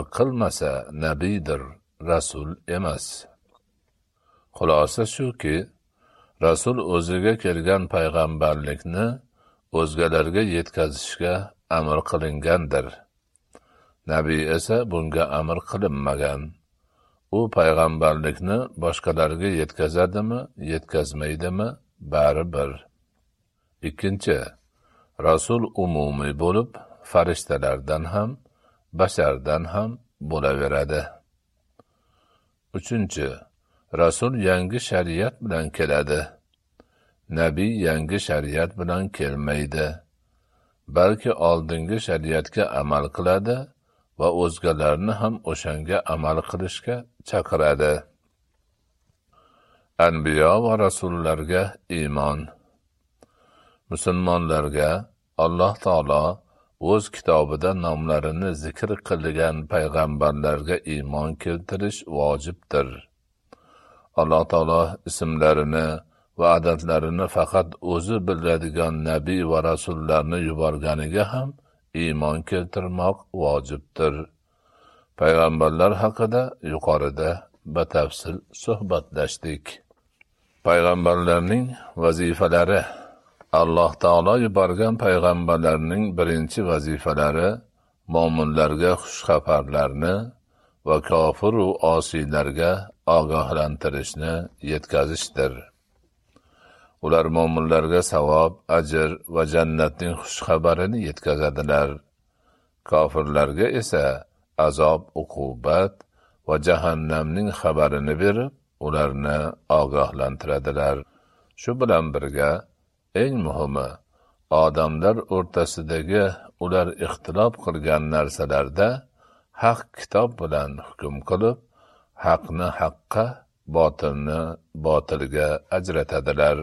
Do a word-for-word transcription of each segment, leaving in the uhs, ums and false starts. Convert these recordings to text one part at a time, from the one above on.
qilmasa nabiydir, rasul emas. Xulosa shuki, rasul o'ziga kelgan payg'ambarlikni o'zgalarga yetkazishga amr qilingandir. Nabiy esa bunga amr qilinmagan. U payg'ambarlikni boshqalarga yetkazadimi, yetkazmaydimi, baribir. Ikkinchi, rasul umumiy bo'lib, farishtalardan ham, bashardan ham bo'laveradi. Uchinchi, rasul yangi shariat bilan keladi. Nabiy yangi shariat bilan kelmaydi. Balki oldingi shariatga amal qiladi va o'zgalarni ham o'shanga amal qilishga chaqiradi. Anbiyo va rasullarga iymon. Musulmonlarga Alloh taolo o'z kitobida nomlarini zikr qilgan payg'ambarlarga iymon keltirish vojibdir. Alloh taolo ismlarini va adadlarini faqat o'zi biladigan nabiy va rasullarni yuborganiga ham iymon keltirmoq vojibdir. Payg'ambarlar haqida yuqorida batafsil suhbatlashdik. Payg'ambarlarning vazifalari. Alloh taolo yuborgan payg'ambarlarning birinchi vazifalari mo'minlarga xushxabarlarni va kofir va osiylarga ogohlantirishni yetkazishdir. Ular mo'minlarga savob, ajr va jannatning xushxabarini yetkazadilar. Kofirlarga esa azob, uqubat va jahannamning xabarini berib, ularni ogohlantiradilar. Shu bilan birga eng muhimi, odamlar o'rtasidagi ular ixtilof qilgan narsalarda haq kitob bilan hukm qilib, haqni haqqa, botilni botilga ajratadilar.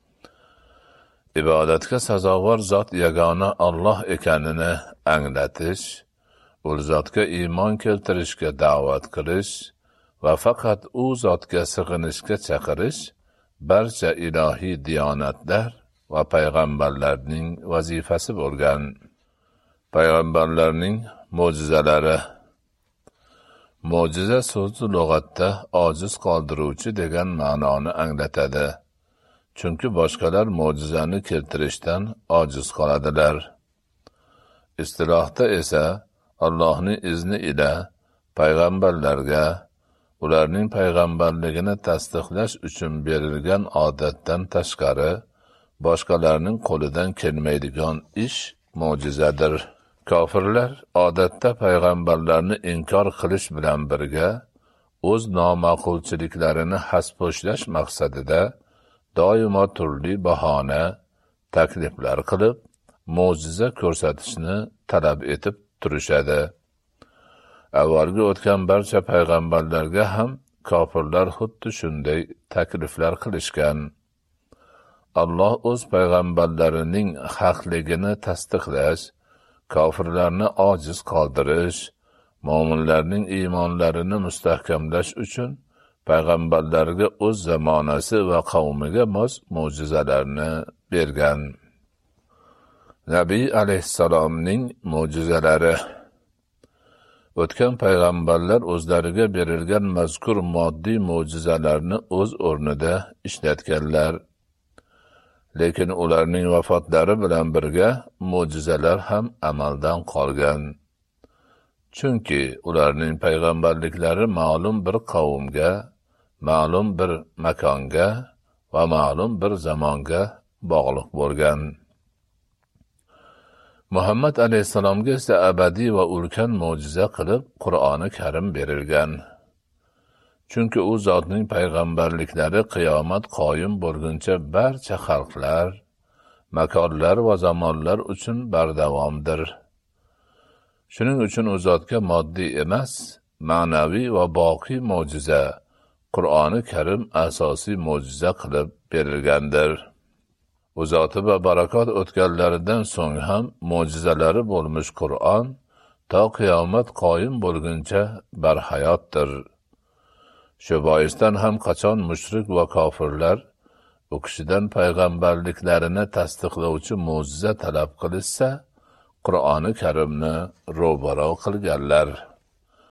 Ibodatga sazovor zot yagona Alloh ekanini anglatish, u zotga iymon keltirishga da'vat qilish va faqat u zotga sig'inishga chaqirish barcha ilohiy diyonatlar va payg'ambarlarning vazifasi bo'lgan. Payg'ambarlarning mo'jizalari. Mo'jiza so'zi lug'atda ojiz qoldiruvchi degan ma'noni anglatadi. Chunki boshqalar mo'jizani keltirishdan ojiz qoladilar. Istilohda esa Allohning izni ila payg'ambarlarga ularning payg'ambarligini tasdiqlash uchun berilgan odatdan tashqari boshqalarning qo'lidan kelmaydigan ish mo'jizadir. Kofirlar odatda payg'ambarlarni inkor qilish bilan birga o'z noma'qulchiliklarini hasposhlash maqsadida doimo turli bahona, takliflar qilib, mo'jiza ko'rsatishni talab etib turishadi. Avvalgi o'tgan barcha payg'ambarlarga ham kofirlar xuddi shunday takliflar qilishgan. Alloh o'z payg'ambarlarining haqligini tasdiqlash, kofirlarni ojiz qoldirish, mo'minlarning iymonlarini mustahkamlash uchun payg'ambarlarga o'z zamonasi va qavmiga mos mo'jizalarni bergan. Nabiy alayhissalomning mo'jizalari. O'tgan payg'ambarlar o'zlariga berilgan mazkur moddiy mo'jizalarni o'z o'rnida ishlatganlar. Lekin ularning vafotlari bilan birga mo'jizalar ham amaldan qolgan. Chunki ularning payg'ambarliklari ma'lum bir qavmga, ma'lum bir makonga va ma'lum bir zamonga bog'liq bo'lgan. Muhammad alayhissalomga esa abadiy va ulkan mo'jiza qilib Qur'oni Karim berilgan. Chunki u zotning payg'ambarliklari qiyomat qoyim bo'lguncha barcha xalqlar, makonlar va zamonlar uchun bardavomdir. Shuning uchun u zotga moddiy emas, ma'naviy va boqiy mo'jiza, Qur'oni Karim asosiy mo'jiza qilib berilgandir. U zoti va barakot o'tganlaridan so'ng ham mo'jizalari bo'lmish Qur'on to qiyomat qoyim bo'lguncha barhayotdir. Shu boisdan ham qachon mushrik va kofirlar u kishidan payg'ambarliklarini tasdiqlovchi mo'jiza talab qilishsa, Qur'oni Karimni ro'baro qilganlar.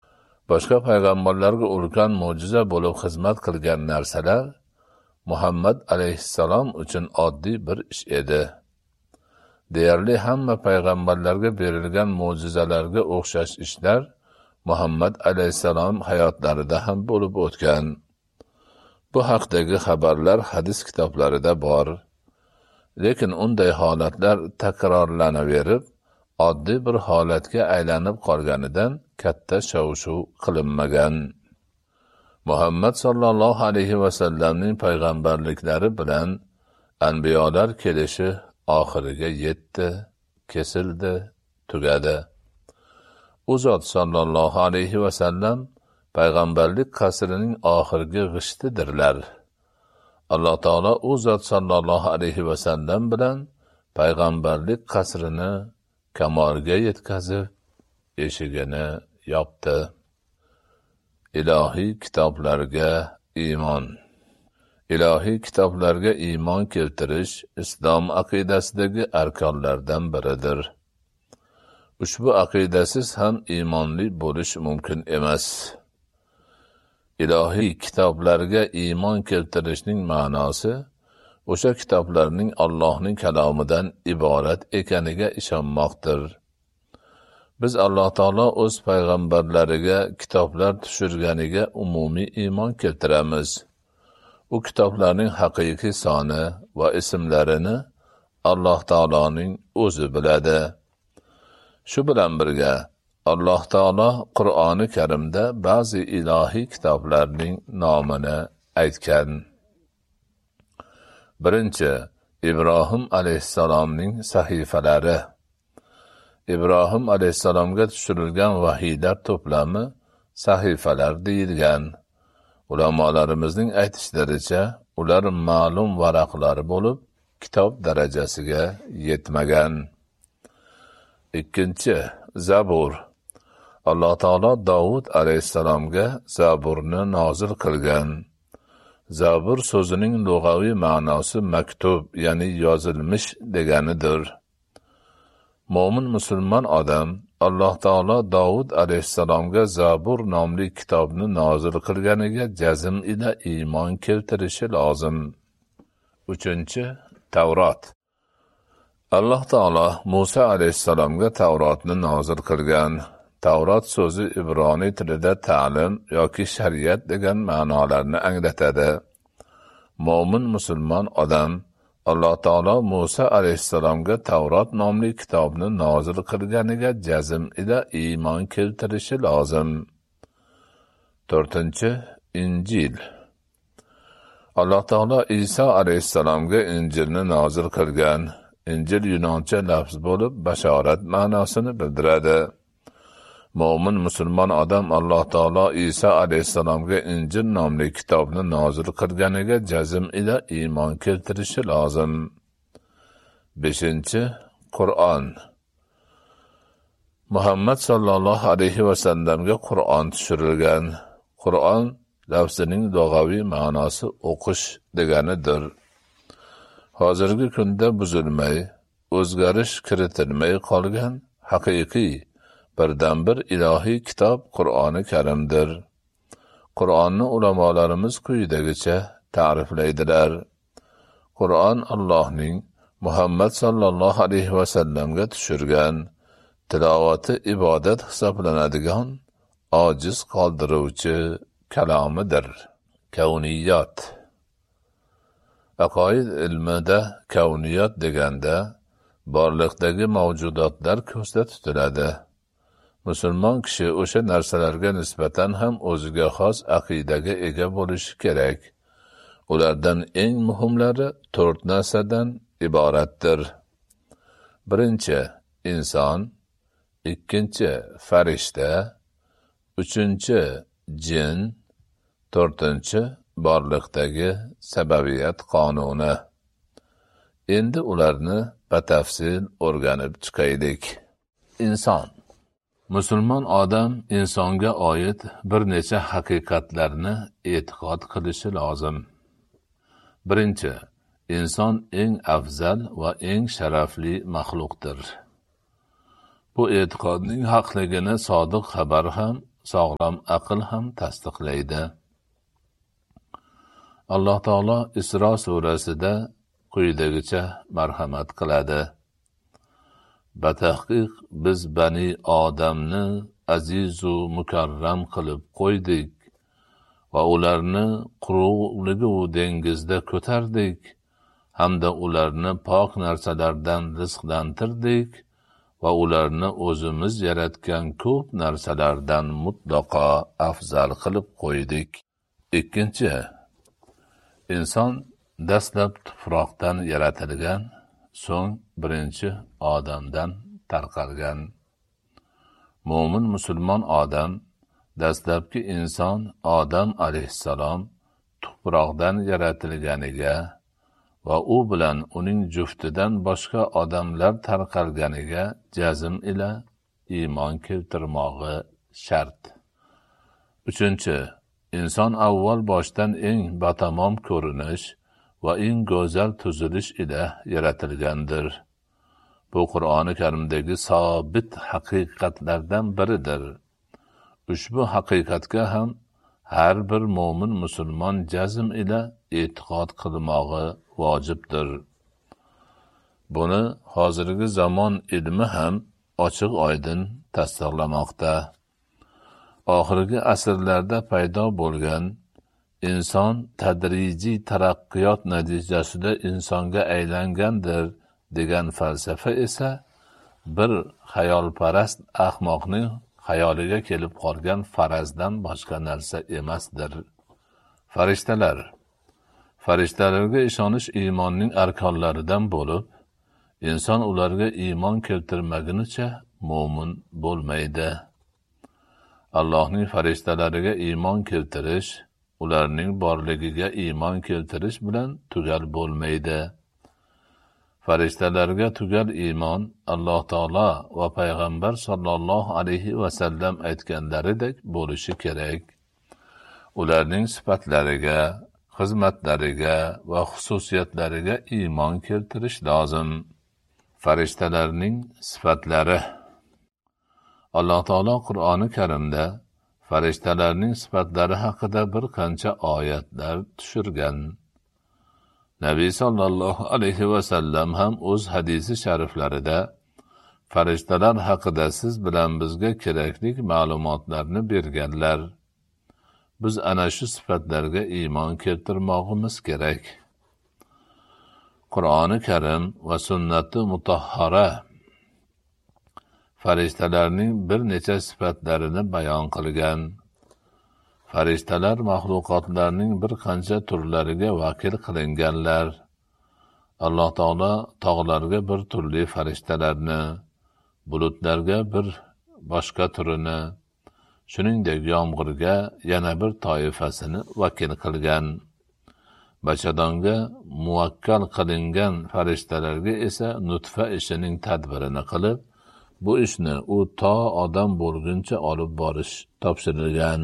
boshqa payg'ambarlarga ulkan mo'jiza bo'lib xizmat qilgan narsalar Muhammad alayhissalom uchun oddiy bir ish edi. Deyarli hamma payg'ambarlarga berilgan mo'jizalarga o'xshash ishlar Muhammad alayhissalom hayotlarida ham bo'lib o'tgan. Bu haqdagi xabarlar hadis kitoblarida bor. Lekin unday holatlar takrorlanaverib, oddiy bir holatga aylanib qolganidan katta shov-shuv qilinmagan. Muhammad sallallohu alayhi va sallamning payg'ambarliklari bilan anbiyolar kelishi oxiriga yetdi, kesildi, tugadi. U zot sallallohu alayhi va sallam payg'ambarlik qasrining oxirgi g'ishtidirlar. Alloh taolo u zot sallallohu alayhi va sallam bilan payg'ambarlik qasrini kamolga yetkazib, eshigini yopdi. Ilohiy kitoblarga iymon. Ilohiy kitoblarga iymon keltirish islom aqidasidagi arkonlardan biridir. Ushbu aqidasiz ham iymonli bo'lish mumkin emas. Ilohiy kitoblarga iymon keltirishning ma'nosi o'sha kitoblarning Allohning kalomidan iborat ekaniga ishonmoqdir. Biz Alloh taolo o'z payg'ambarlariga kitoblar tushirganiga umumiy iymon keltiramiz. U kitoblarning haqiqiy soni va ismlarini Alloh taoloning o'zi biladi. Shu bilan birga Alloh taolo Qur'oni Karimda ba'zi ilohiy kitoblarning nomini aytgan. Birinchi, Ibrohim alayhissalomning sahifalari. Ibrohim alayhissalomga tushirilgan vahiylar to'plami sahifalar deyilgan. Ulamolarimizning aytishlaricha, ular ma'lum varaqlar bo'lib, kitob darajasiga yetmagan. Ikkinchi, Zabur. Alloh taolo Davud alayhissalomga Zaburni nozil qilgan. Zabur so'zining lug'aviy ma'nosi maktub, ya'ni yozilmish deganidir. Mo'min musulmon odam Alloh taolo Davud alayhissalomga Zabur nomli kitobni nozil qilganiga jazm ila iymon keltirishi lozim. Uchinchi, Tavrot. Alloh taolo Musa alayhissalomga Tavrotni nozil qilgan. Tavrot so'zi ibroniy tilida ta'lim yoki shariat degan ma'nolarni anglatadi. Mo'min musulmon odam Alloh taolo Musa alayhissalomga Tavrot nomli kitobni nozil qilganiga jazm ila iymon keltirishi lozim. To'rtinchi, Injil. Alloh taolo Isa alayhissalomga Injilni nozil qilgan. Injil yunoncha lafz bo'lib, bashorat ma'nosini bildiradi. Mo'min musulmon odam Alloh taolo Isa alayhissalomga Injil nomli kitobni nozil qilganiga jazm ila iymon keltirishi lozim. Beshinchi, Qur'on. Muhammad sallallohu alayhi va sallamga Qur'on tushirilgan. Qur'on lafzining lug'aviy ma'nosi o'qish deganidir. Hozirgi kunda buzilmay, o'zgarish kiritilmay qolgan haqiqiy birdan bir ilohiy kitob Qur'oni Karimdir. Qur'onni ulamolarimiz quyidagicha ta'riflaydilar. Qur'on Allohning Muhammad sallallohu alayhi va sallamga tushirgan, tilovati ibodat hisoblanadigan, ojiz qoldiruvchi kalomidir. Kavniyat. Aqoid ilmida kavniyat deganda borliqdagi mavjudotlar ko'zda tutiladi. Musulmon kishi o'sha narsalarga nisbatan ham o'ziga xos aqidaga ega bo'lishi kerak. Ulardan eng muhimlari to'rt narsadan iboratdir. Birinchi, inson. Ikkinchi, farishta. Uchinchi, jin. To'rtinchi, borliqdagi sababiyat qonuni. Endi ularni batafsil o'rganib chiqaylik. Inson. Musulmon odam insonga oid bir necha haqiqatlarni e'tiqod qilishi lozim. Birinchi, inson eng afzal va eng sharafli maxluqdir. Bu e'tiqodning haqligini sodiq xabar ham sog'lom aql ham tasdiqlaydi. Alloh taolo Isro surasida quyidagicha marhamat qiladi: Batahqiq biz bani Odamni azizu mukarram qilib qo'ydik va ularni quruqligu dengizda ko'tardik, hamda ularni pok narsalardan rizqlantirdik va ularni o'zimiz yaratgan ko'p narsalardan mutlaqo afzal qilib qo'ydik. Ikkinchi, inson dastlab tuproqdan yaratilgan, so'ng birinchi odamdan tarqalgan. Mo'min musulmon odam, dastlabki inson Odam alayhissalom tuproqdan yaratilganiga va u bilan uning juftidan boshqa odamlar tarqalganiga jazm ila iymon keltirmog'i shart. Uchinchi, inson avval boshdan eng batamom ko'rinish va eng go'zal tuzilish ila yaratilgandir. Bu Qur'oni Karimdagi sobit haqiqatlardan biridir. Ushbu haqiqatga ham har bir mo'min musulmon jazm ila e'tiqod qilmog'i vojibdir. Buni hozirgi zamon ilmi ham ochiq oydin tasdiqlamoqda. Oxirgi asrlarda paydo bo'lgan inson tadrijiy taraqqiyot natijasida insonga aylangandir degan falsafa esa bir xayolparast ahmoqning xayoliga kelib qolgan farazdan boshqa narsa emasdir. Farishtalar. Farishtalarga ishonish iymonning arkonlaridan bo'lib, inson ularga iymon keltirmagunicha mo'min bo'lmaydi. Allohning farishtalariga iymon keltirish, ularning borligiga iymon keltirish bilan tugal bo'lmaydi. Farishtalarga tugal iymon Alloh taolo va payg'ambar sollallohu alayhi va sallam aytganlaridek bo'lishi kerak. Ularning sifatlariga, xizmatlariga va xususiyatlariga iymon keltirish lozim. Farishtalarning sifatlari. Alloh taolo Qur'oni Karimda farishtalarning sifatlari haqida bir qancha oyatlar tushirgan. Nabiy sallallohu alayhi va sallam ham o'z hadisi shariflarida farishtalar haqida siz bilan bizga kerakli ma'lumotlarni berganlar. Biz ana shu sifatlarga iymon keltirmog'imiz kerak. Qur'oni Karim va sunnati mutahhara farishtalarning bir necha sifatlarini bayon qilgan. Farishtalar maxluqotlarning bir qancha turlariga vakil qilinganlar. Alloh taolo tog'larga bir turli farishtalarni, bulutlarga bir boshqa turini, shuningdek yomg'irga yana bir toifasini vakil qilgan. Bachadonga muvakkal qilingan farishtalarga esa nutfa ishining tadbirini qilib, bu ishni u to odam bo'lguncha olib borish topshirilgan.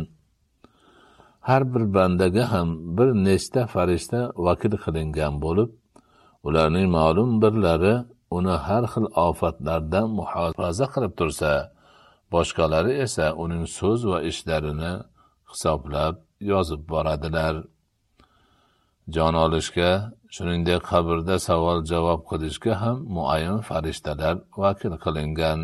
Har bir bandaga ham bir nechta farishta vakil qilingan bo'lib, ularning ma'lum birlari uni har xil ofatlardan muhofaza qilib tursa, boshqalari esa uning so'z va ishlarini hisoblab yozib boradilar. Jon olishga, shuningdek qabrda savol-javob qilishga ham muayyan farishtalar vakil qilingan.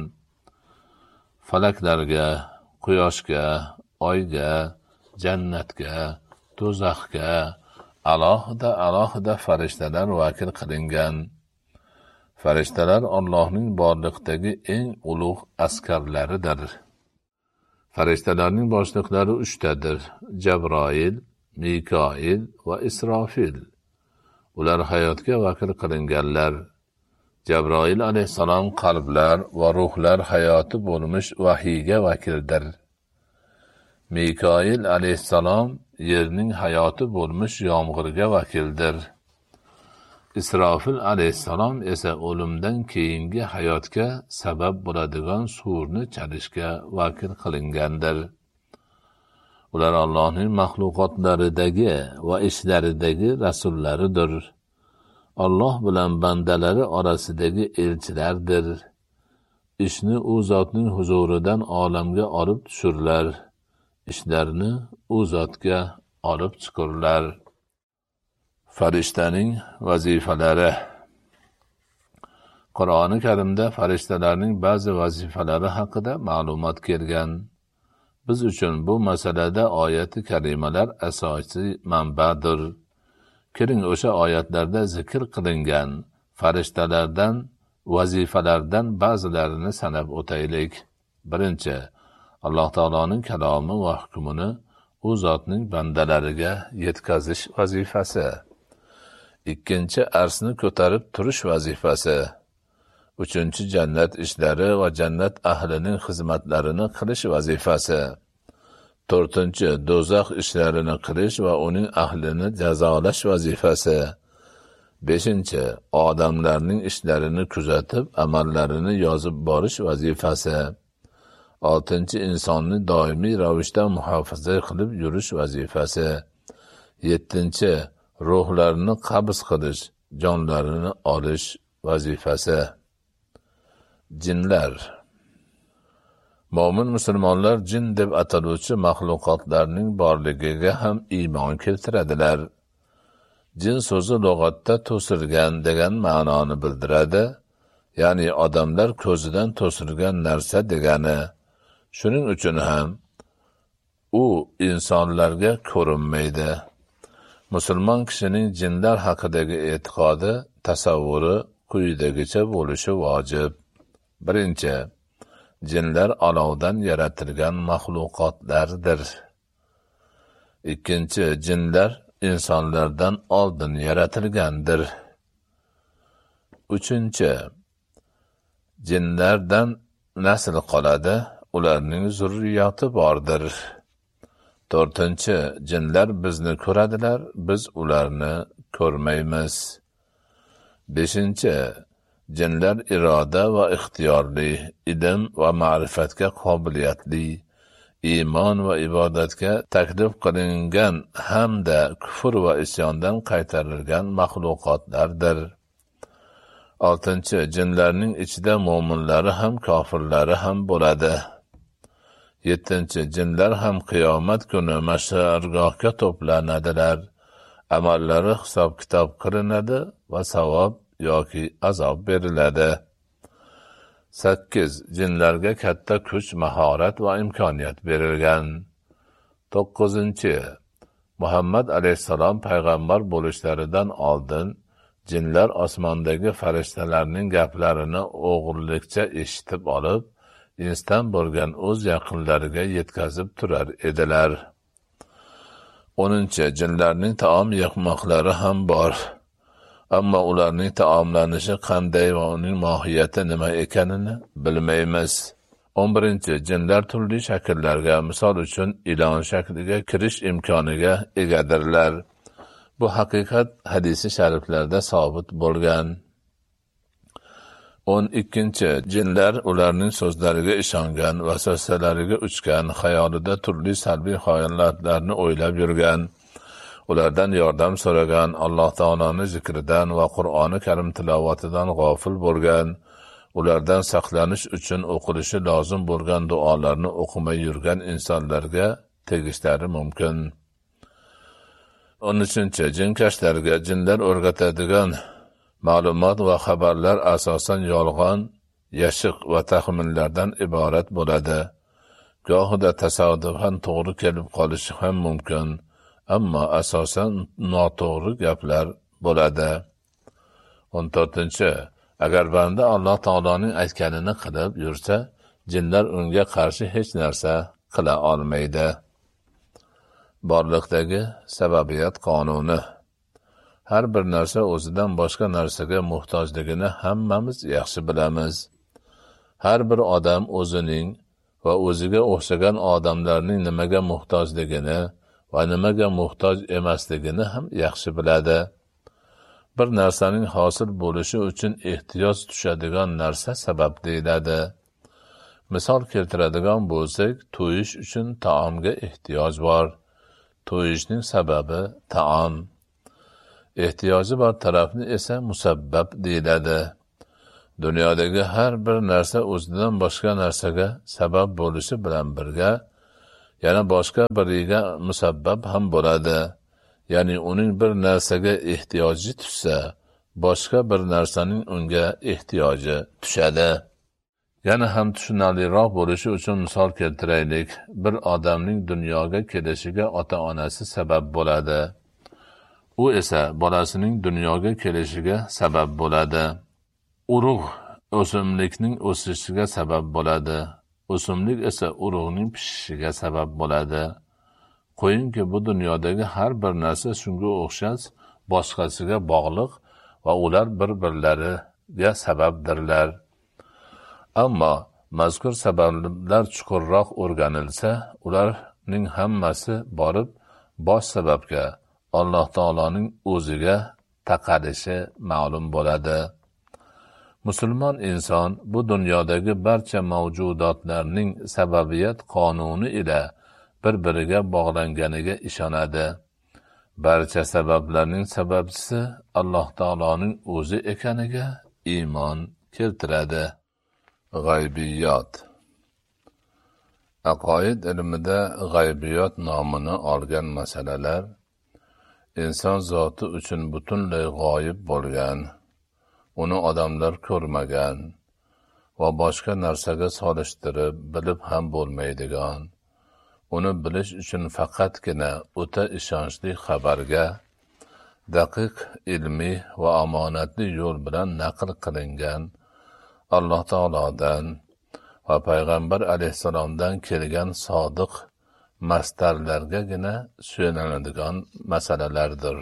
Falaklarga, quyoshga, oyga, jannatga, do'zaxga alohida-alohida farishtalar vakil qilingan. Farishtalar Allohning borliqdagi eng ulug' askarlaridir. Farishtalarning boshliqlari uchtadir: Jabroil, Mikoil va Isrofil. Ular hayotga vakil qilinganlar. Jabroil alayhissalom qalblar va ruhlar hayoti bo'lmish vahiyga vakildir. Mikoil alayhissalom yerning hayoti bo'lmish yomg'irga vakildir. Isrofil alayhissalom esa o'limdan keyingi hayotga sabab bo'ladigan surni chalishga vakil qilingandir. Ular Allohning maxluqotlaridagi va ishlaridagi rasullaridir. Alloh bilan bandalari orasidagi elchilardir. Ishni u zotning huzuridan olamga olib tushurlar. ishlarini u zotga olib chiqurlar. Farishtaning vazifalari. Qur'oni Karimda farishtalarning ba'zi vazifalari haqida ma'lumot kelgan. Biz uchun bu masalada oyati karimalar asosiy manbadir. Kiring o'sha oyatlarda zikr qilingan farishtalardan vazifalardan ba'zilarini sanab o'taylik. Birinchi, Alloh taoloning kalomi va hukmini u zotning bandalariga yetkazish vazifasi. Ikkinchi, arsni ko'tarib turish vazifasi. Uchinchi, jannat ishlari va jannat ahlining xizmatlarini qilish vazifasi. To'rtinchi, do'zax ishlarini qilish va uning ahlini jazolash vazifasi. Beshinchi, odamlarning ishlarini kuzatib, amallarini yozib borish vazifasi. Oltinchi, insonni doimiy ravishda muhofaza qilib yurish vazifasi. Yettinchi, ruhlarni qabz qilish, jonlarini olish vazifasi. Jinlar. Mo'min musulmonlar jin deb ataluvchi maxluqotlarning borligiga ham iymon keltiradilar. Jin so'zi lug'atda to'silgan degan ma'noni bildiradi, ya'ni odamlar ko'zidan to'silgan narsa degani. Shuning uchun ham u insonlarga ko'rinmaydi. Musulmon kishining jinlar haqidagi e'tiqodi, tasavvuri quyidagicha bo'lishi vojib. Birinchi, jinlar olovdan yaratilgan maxluqotlardir. Ikkinchi, jinlar insonlardan oldin yaratilgandir. Uchinchi, jinlardan nasl qoladi, ularning zurriyoti bordir. To'rtinchi, jinlar bizni ko'radilar, biz ularni ko'rmaymiz. Beshinchi, jinlar iroda va ixtiyorli, ilm va ma'rifatga qobiliyatli, iymon va ibodatga taklif qilingan hamda kufr va isyondan qaytarilgan maxluqotlardir. Oltinchi, jinlarning ichida mo'minlari ham kofirlari ham bo'ladi. Yettinchi, jinlar ham qiyomat kuni mashargohga to'planadilar. Amallari hisob-kitob qilinadi va savob yoki azob beriladi. Sakkiz, jinlarga katta kuch, mahorat va imkoniyat berilgan. To'qqizinchi, Muhammad alayhissalom payg'ambar bo'lishlaridan oldin jinlar osmondagi farishtalarning gaplarini o'g'irlikcha eshitib olib, insdan bo'lgan o'z yaqinlariga yetkazib turar edilar. O'ninchi, jinlarning taom yemoqlari ham bor. Ammo ularning taomlanishi qanday va uning mohiyati nima ekanini bilmaymiz. o'n birinchi, jinlar turli shakllarga, misol uchun ilon shakliga kirish imkoniga egadirlar. Bu haqiqat hadisi shariflarda sobit bo'lgan. o'n ikkinchi, jinlar ularning so'zlariga ishongan, vasvasalariga uchgan, xayolida turli salbiy xayollarni o'ylab yurgan, ulardan yordam so'ragan, Alloh taoloning zikridan va Qur'oni Karim tilovatidan g'ofil bo'lgan, ulardan saqlanish uchun o'qilishi lozim bo'lgan duolarni o'qimay yurgan insonlarga tegishlari mumkin. o'n uchinchi, jinkashlarga jinlar o'rgatadigan ma'lumot va xabarlar asosan yolg'on, yashiq va taxminlardan iborat bo'ladi. Gohida tasodifan to'g'ri kelib qolishi ham mumkin, ammo asosan noto'g'ri gaplar bo'ladi. o'n to'rtinchi, agar banda Alloh taoloning aytganini qilib yursa, jinlar unga qarshi hech narsa qila olmaydi. Borliqdagi sababiyat qonuni. Har bir narsa o'zidan boshqa narsaga muhtojligini hammamiz yaxshi bilamiz. Har bir odam o'zining va o'ziga o'xshagan odamlarning nimaga muhtojligini va nimaga muhtoj emasligini ham yaxshi biladi. Bir narsaning hosil bo'lishi uchun ehtiyoj tushadigan narsa sabab deyiladi. Misol keltiradigan bo'lsak, to'yish uchun taomga ehtiyoj bor. To'yishning sababi taom. Ehtiyoji bor tarafni esa musabbab deyiladi. Dunyodagi har bir narsa o'zidan boshqa narsaga sabab bo'lishi bilan birga yana boshqa biriga musabbab ham bo'ladi. Ya'ni uning bir narsaga ehtiyoji tushsa, boshqa bir narsaning unga ehtiyoji tushadi. Yana ham tushunarliroq bo'lishi uchun misol keltiraylik. Bir odamning dunyoga kelishiga ota-onasi sabab bo'ladi. U esa bolasining dunyoga kelishiga sabab bo'ladi. Urug' o'simlikning o'sishiga sabab bo'ladi. O'simlik esa urug'ning pishishiga sabab bo'ladi. Qo'yingki, bu dunyodagi har bir narsa shunga o'xshash boshqasiga bog'liq va ular bir-birlariga sababdirlar. Ammo mazkur sabablar chuqurroq o'rganilsa, ularning hammasi borib bosh sababga, Alloh taoloning o'ziga taqalishi ma'lum bo'ladi. Musulmon inson bu dunyodagi barcha mavjudotlarning sababiyat qonuni ila bir-biriga bog'langaniga ishonadi. Barcha sabablarning sababchisi Alloh taoloning o'zi ekaniga iymon keltiradi. G'aybiyot. Aqoid ilmida g'aybiyot nomini olgan masalalar inson zoti uchun butunlay g'oyib bo'lgan, uni odamlar ko'rmagan va boshqa narsaga solishtirib bilib ham bo'lmaydigan, uni bilish uchun faqatgina o'ta ishonchli xabarga, daqiq ilmiy va omonatli yo'l bilan naql qilingan Alloh taolodan va payg'ambar alayhissalomdan kelgan sodiq mastarlargagina suyanadigan masalalardir.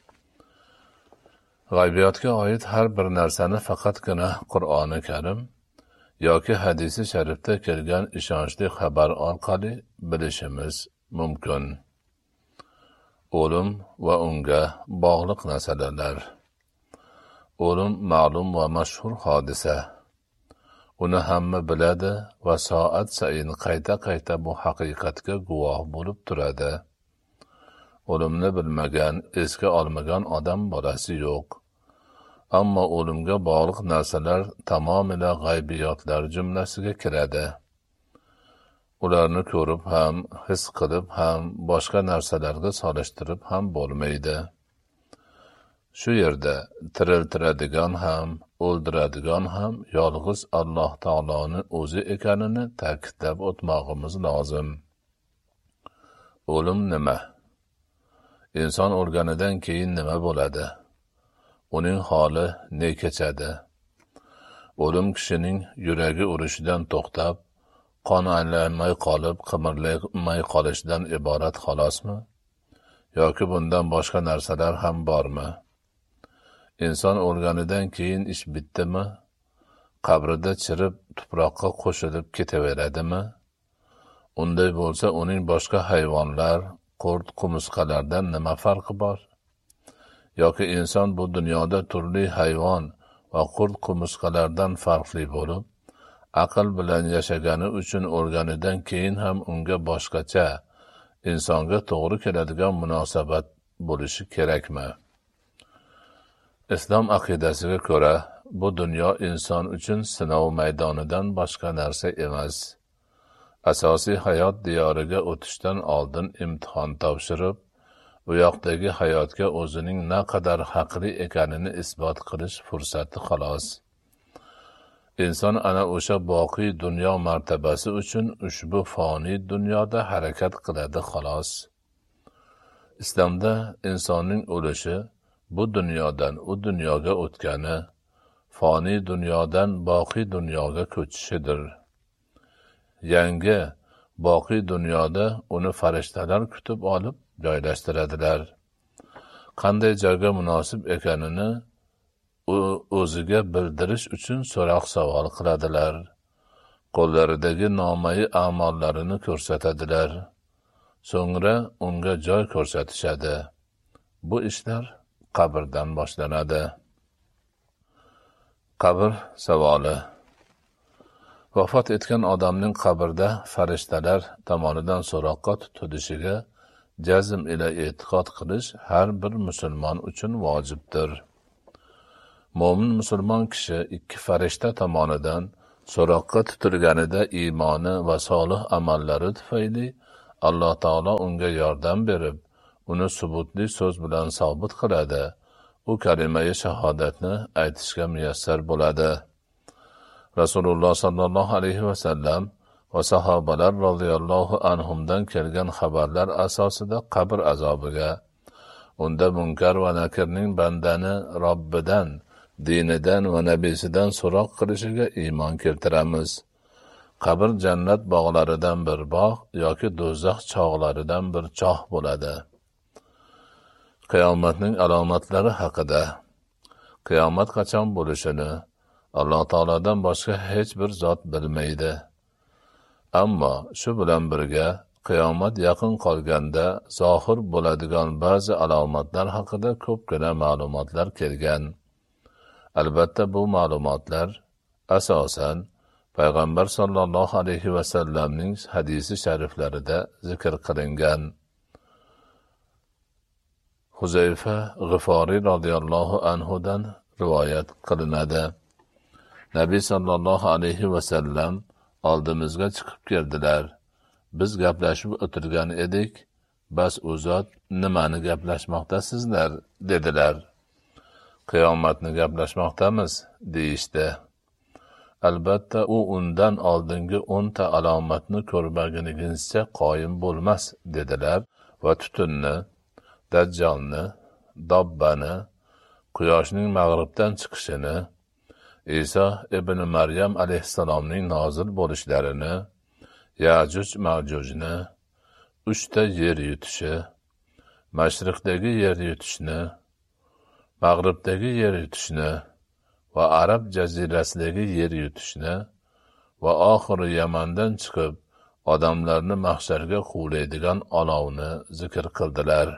G'aybiyotga oid har bir narsani faqatgina Qur'oni Karim yoki hadisi sharifda kelgan ishonchli xabar orqali bilishimiz mumkin. O'lim va unga bog'liq masalalar. O'lim ma'lum va mashhur hodisa. Uni hamma biladi va soat sayin qayta-qayta bu haqiqatga guvoh bo'lib turadi. O'limni bilmagan, esga olmagan odam bolasi yo'q. Ammo o'limga bog'liq narsalar tamomila g'aybiyotlar jumlasiga kiradi. Ularni ko'rib ham, his qilib ham, boshqa narsalarga solishtirib ham bo'lmaydi. Shu yerda tiriltiradigan ham, o'ldiradigan ham yolg'iz Alloh taoloni o'zi ekanini ta'kidlab o'tmog'imiz lozim. O'lim nima? Inson o'lganidan keyin nima bo'ladi? Uning holi ne kechadi? O'lim kishining yuragi urishidan to'xtab, qon aylanmay qolib, qimirlamay qolishidan iborat xolosmi? Yoki bundan boshqa narsalar ham bormi? Inson o'lganidan keyin ish bitdimi? Qabrida chirib, tuproqqa qo'shilib ketaveradimi? Unday bo'lsa, uning boshqa hayvonlar, qurt, qumursqalardan nima farqi bor? Yoki inson bu dunyoda turli hayvon va qurt, qumursqalardan farqli bo'lib, aql bilan yashagani uchun o'lganidan keyin ham unga boshqacha, insonga to'g'ri keladigan munosabat bo'lishi kerakmi? Islom aqidasiga ko'ra, bu dunyo inson uchun sinov maydonidan boshqa narsa emas. Asosiy hayot diyoriga o'tishdan oldin imtihon topshirib, u yoqdagi hayotga o'zining naqadar haqli ekanini isbot qilish fursati xolos. Inson ana o'sha boqiy dunyo martabasi uchun ushbu foniy dunyoda harakat qiladi xolos. Islomda insonning o'lishi bu dunyodan u dunyoga o'tgani, foniy dunyodan boqiy dunyoga ko'chishidir. Yangi, boqiy dunyoda uni farishtalar kutib olib joylashtiradilar. Qanday joyga munosib ekanini u o'ziga bildirish uchun so'roq savol qiladilar. Qo'llaridagi nomai a'mollarini ko'rsatadilar. So'ngra unga joy ko'rsatishadi. Bu ishlar qabrdan boshlanadi. Qabr savoli. Vafot etgan odamning qabrda farishtalar tomonidan so'roqqa tutilishiga jazm ila e'tiqod qilish har bir musulmon uchun vojibdir. Mo'min musulmon kishi ikki farishta tomonidan so'roqqa tutilganida iymoni va solih amallari tufayli Alloh taolo unga yordam berib, uni subutli so'z bilan sobit qiladi. U kalima-i shahodatni aytishga muyassar bo'ladi. Rasululloh sallallohu alayhi va sallam va sahobalar radhiyallohu anhumdan kelgan xabarlar asosida qabr azobiga, unda munkar va nakirning bandani Robbidan, dinidan va nabiysidan so'roq qilishiga iymon keltiramiz. Qabr jannat bog'laridan bir bog' yoki do'zax chog'laridan bir choh bo'ladi. Qiyomatning alomatlari haqida. Qiyomat qachon bo'lishini Alloh taolodan boshqa hech bir zot bilmaydi. Ammo shu bilan birga qiyomat yaqin qolganda zohir bo'ladigan ba'zi alomatlar haqida ko'pgina ma'lumotlar kelgan. Albatta bu ma'lumotlar asosan Payg'ambar sollallohu alayhi va sallamning hadisi shariflarida zikr qilingan. Huzayfa G'iforiy radhiyallohu anhudan rivoyat qilinadi. Nabiy sallallohu alayhi va sallam oldimizga chiqib keldilar. Biz gaplashib o'tirgan edik. Bas u zot nimani gaplashmoqdasizlar dedilar. Qiyomatni gaplashmoqdamiz deyishdi. Albatta u undan oldingi o'nta alomatni ko'rmaguningizcha qoyim bo'lmas dedilar va tutunni, dajjolni, dobbani, quyoshning mag'ribdan chiqishini, Iso ibn Maryam alayhissalomning nozil bo'lishlarini, Yajuj Majujni, uchta yer yutishi, mashriqdagi yer yutishni, mag'ribdagi yer yutishni va Arab jazirasidagi yer yutishni va oxiri Yamandan chiqib odamlarni mahsharga quvlaydigan olovni zikr qildilar.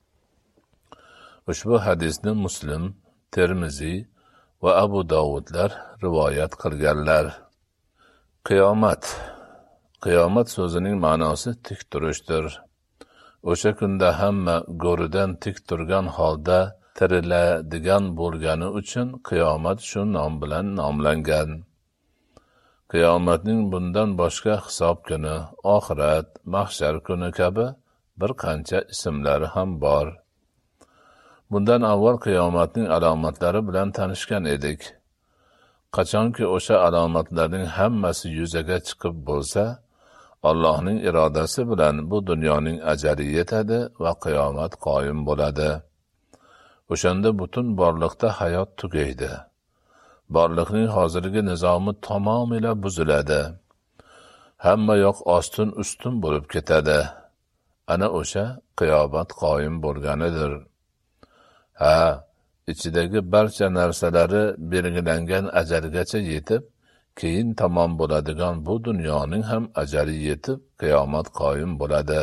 Ushbu hadisni Muslim, Termiziy va Abu Dovudlar rivoyat qilganlar. Qiyomat. Qiyomat so'zining ma'nosi tik turishdir. O'sha kunda hamma go'ridan tik turgan holda tiriladigan bo'lgani uchun qiyomat shu nom bilan nomlangan. Qiyomatning bundan boshqa hisob kuni, oxirat, mahshar kuni kabi bir qancha ismlari ham bor. Bundan avval qiyomatning alomatlari bilan tanishgan edik. Qachonki o'sha alomatlarning hammasi yuzaga chiqib bo'lsa, Allohning irodasi bilan bu dunyoning ajali yetadi va qiyomat qoyim bo'ladi. O'shanda butun borliqda hayot tugaydi. Borliqning hozirgi nizomi tamomila buziladi. Hamma yoq ostin-ustun bo'lib ketadi. Ana o'sha qiyomat qoyim bo'lganidir. Ha, ichidagi barcha narsalari belgilangan ajalgacha yetib, keyin tamom bo'ladigan bu dunyoning ham ajali yetib, qiyomat qoyim bo'ladi.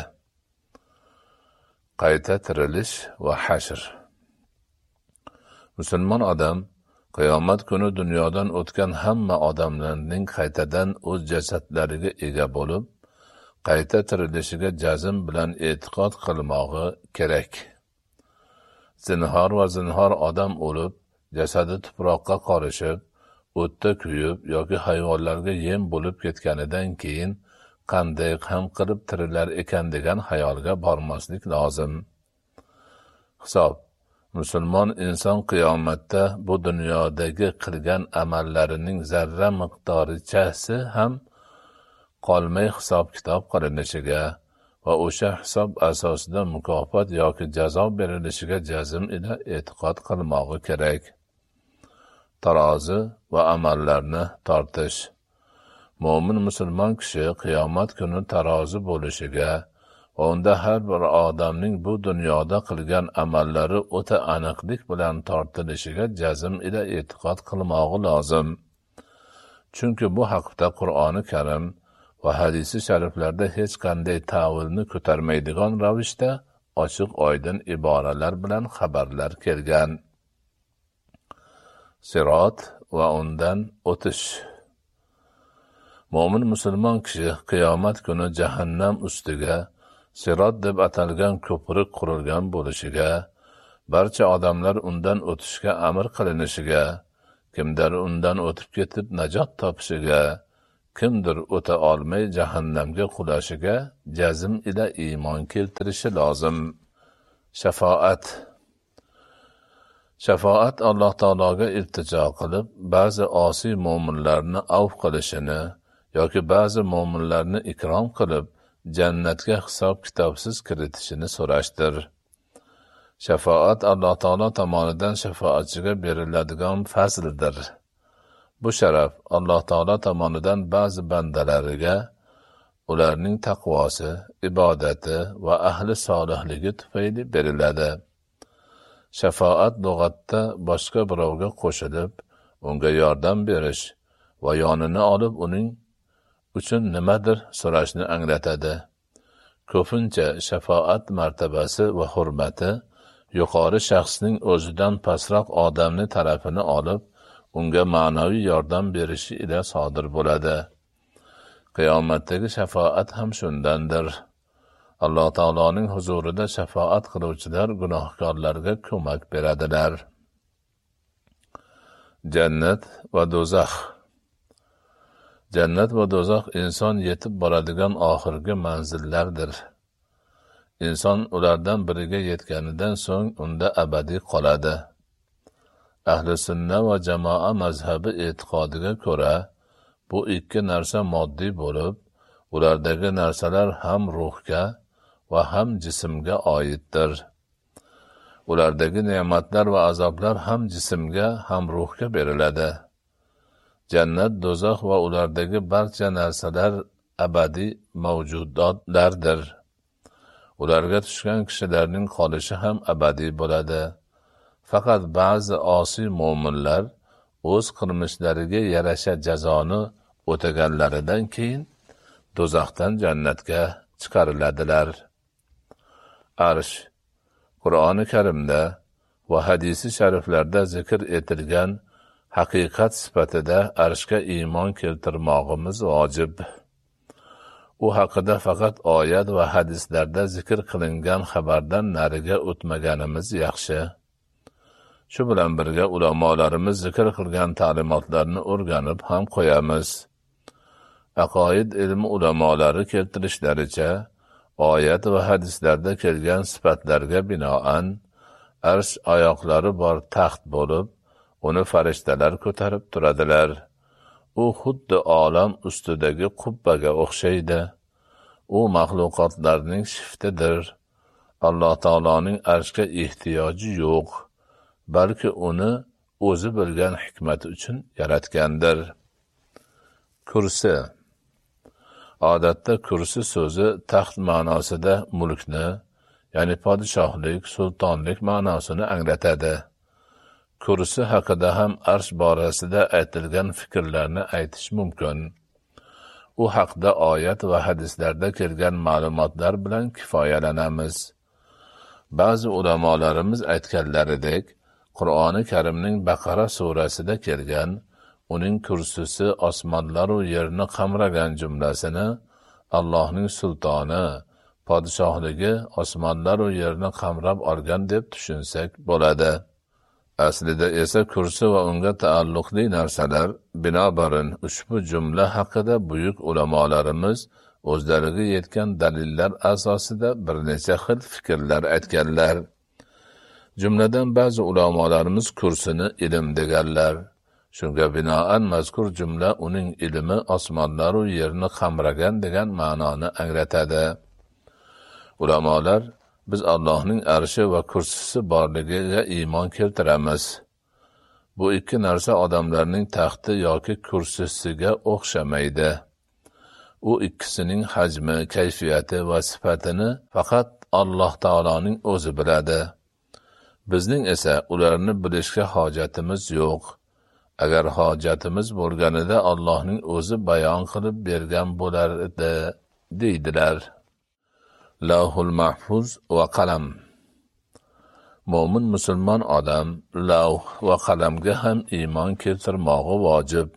Qayta tirilish va hashr. Musulmon odam qiyomat kuni dunyodan o'tgan hamma odamlarning qaytadan o'z jasadlariga ega bo'lib, qayta tirilishiga jazm bilan e'tiqod qilmog'i kerak. Zinhor va zinhor odam o'lib, jasadi tuproqqa qorishib, o'tda kuyib yoki hayvonlarga yem bo'lib ketganidan keyin qanday ham qilib tirilar ekan degan xayolga bormaslik lozim. Hisob. Musulmon inson qiyomatda bu dunyodagi qilgan amallarining zarra miqdorichasi ham qolmay hisob-kitob qilinishiga va o'sha hisob asosida mukofot yoki jazo berilishiga jazm ila e'tiqod qilmog'i kerak. Tarozi va amallarni tortish. Mo'min musulmon kishi qiyomat kuni tarozi bo'lishiga va unda har bir odamning bu dunyoda qilgan amallari o'ta aniqlik bilan tortilishiga jazm ila e'tiqod qilmog'i lozim. Chunki bu haqda Qur'oni Karim va hadisi shariflarda hech qanday ta'vilni ko'tarmaydigan ravishda ochiq-oydin iboralar bilan xabarlar kelgan. Sirot va undan o'tish. Mo'min musulmon kishi qiyomat kuni jahannam ustiga Sirot deb atalgan ko'prik qurilgan bo'lishiga, barcha odamlar undan o'tishga amr qilinishiga, kimdir undan o'tib ketib najot topishiga, kimdir o'ta olmay jahannamga qulashiga jazm ila iymon keltirishi lozim. Shafoat. Shafoat Alloh taologa iltijo qilib, ba'zi osiy mo'minlarni avf qilishini yoki ba'zi mo'minlarni ikrom qilib, jannatga hisob-kitobsiz kiritishini so'rashdir. Shafoat Alloh taolo tomonidan shafoatchiga beriladigan fazldir. Bu sharaf Alloh taolo tomonidan ba'zi bandalariga ularning taqvosi, ibodati va ahli solihligi tufayli beriladi. Shafoat lug'atda boshqa birovga qo'shilib, unga yordam berish va yonini olib uning uchun nimadir so'rashni anglatadi. Ko'pincha shafoat martabasi va hurmati yuqori shaxsning o'zidan pastroq odamni tarafini olib, unga ma'naviy yordam berishi ila sodir bo'ladi. Qiyomatdagi shafoat ham shundandir. Alloh taoloning huzurida shafoat qiluvchilar gunohkorlarga ko'mak beradilar. Jannat va do'zax. Jannat va do'zax inson yetib boradigan oxirgi manzillardir. Inson ulardan biriga yetganidan so'ng unda abadiy qoladi. Ahli sunna va jamoa mazhabi e'tiqodiga ko'ra, bu ikki narsa moddiy bo'lib, ulardagi narsalar ham ruhga va ham jismga oiddir. Ulardagi ne'matlar va azoblar ham jismga, ham ruhga beriladi. Jannat, do'zax va ulardagi barcha narsalar abadiy mavjudotlardir. Ularga tushgan kishilarning qolishi ham abadiy bo'ladi. Faqat ba'zi osiy mo'minlar o'z qilmishlariga yarasha jazoni o'taganlaridan keyin do'zaxdan jannatga chiqariladilar. Arsh. Qur'oni Karimda va hadisi shariflarda zikr etilgan haqiqat sifatida arshga iymon keltirmog'imiz vojib. U haqida faqat oyat va hadislarda zikr qilingan xabardan nariga o'tmaganimiz yaxshi. Shu bilan birga ulamolarimiz zikr qilgan ta'limotlarni o'rganib ham qo'yamiz. Aqoid ilmi ulamolari keltirishlaricha, oyat va hadislarda kelgan sifatlarga binoan arsh oyoqlari bor taxt bo'lib, uni farishtalar ko'tarib turadilar. U xuddi olam ustidagi qubbaga o'xshaydi. U maxluqotlarning shiftidir. Alloh taoloning arshga ehtiyoji yo'q, balki uni o'zi bilgan hikmati uchun yaratgandir. Kursi. Odatda kursi so'zi taxt ma'nosida mulkni, ya'ni podshohlik, sultonlik ma'nosini anglatadi. Kursi haqida ham arsh borasida aytilgan fikrlarni aytish mumkin. U haqda oyat va hadislarda kelgan ma'lumotlar bilan kifoyalanamiz. Ba'zi ulamolarimiz aytganlaridek, Qur'oni Karimning Baqara surasida kelgan uning kursisi osmonlar va yerni qamragan jumlasini Allohning sultoni, podshohligi osmonlar va yerni qamrab olgan deb tushunsak bo'ladi. Aslida esa kursi va unga taalluqli narsalar, binobarin ushbu jumla haqida buyuk ulamolarimiz o'zlariga yetgan dalillar asosida bir necha xil fikrlar aytganlar. Jumladan ba'zi ulamolarimiz kursini ilm deganlar. Shunga binoan mazkur jumla uning ilmi osmonlar va yerni qamragan degan ma'noni anglatadi. Ulamolar biz Allohning arshi va kursisi borligiga iymon keltiramiz. Bu ikki narsa odamlarning taxti yoki kursisiga o'xshamaydi. U ikkisining hajmi, kayfiyati va sifatini faqat Alloh taoloning o'zi biladi. Bizning esa ularni bilishga hojatimiz yo'q. Agar hojatimiz bo'lganida Allohning o'zi bayon qilib bergan bo'lardi, deydilar. Lavhul mahfuz va qalam. Mo'min musulmon odam lavh va qalamga ham iymon keltirmog'i vojib.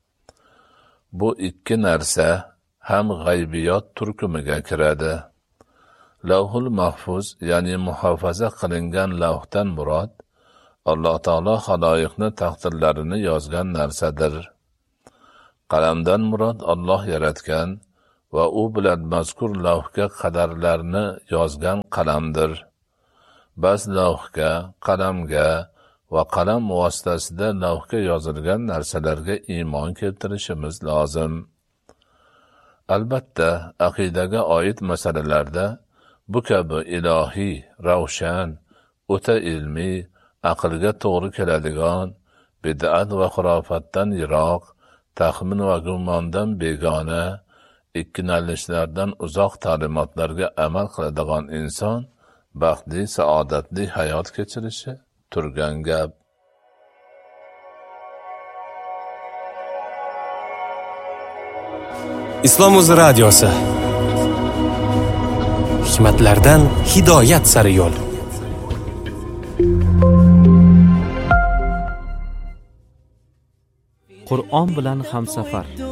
Bu ikki narsa ham g'aybiyot turkumiga kiradi. Lavhul mahfuz, ya'ni muhofaza qilingan lavhdan murod Alloh taolo xaloyiqni taqdirlarini yozgan narsadir. Qalamdan murod Alloh yaratgan va u bilan mazkur lavhga qadarlarni yozgan qalamdir. Bas lavhga, qalamga va qalam vositasida lavhga yozilgan narsalarga iymon keltirishimiz lozim. Albatta, aqidaga oid masalalarda bu kabi ilohiy, ravshan, o'ta ilmiy, aqlga to'g'ri keladigan, bid'at va xurofatdan yiroq, taxmin va gumondan begona, ikkilanishlardan uzoq ta'limotlarga amal qiladigan inson baxtli, saodatli hayot kechirishi turgan gap. Islom o'zi radiosi. Hikmatlardan hidoyat sari yo'l. Qur'on bilan hamsafar.